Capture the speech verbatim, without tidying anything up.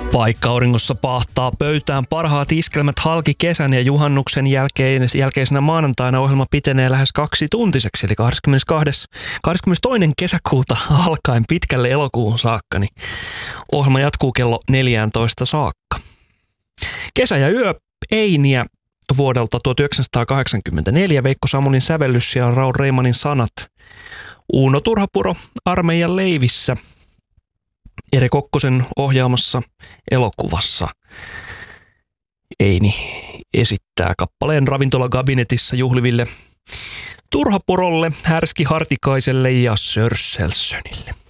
Vaikka auringossa pahtaa pöytään parhaat iskelmät halki kesän ja juhannuksen jälkeen, jälkeisenä maanantaina ohjelma pitenee lähes kaksi tuntiseksi, eli kahdeskymmenestoinen kahdeskymmenestoinen kesäkuuta alkaen pitkälle elokuuhun saakka, niin ohjelma jatkuu kello neljätoista saakka. Kesä ja yö Einiä vuodelta tuhatyhdeksänsataakahdeksankymmentäneljä, Veikko Samulin sävellys ja Raul Reimanin sanat. Uuno Turhapuro armeijan leivissä. Ere Kokkosen ohjaamassa elokuvassa Eini esittää kappaleen ravintolakabinetissa juhliville Turhapurolle, Härski Hartikaiselle ja Sörsselsönille.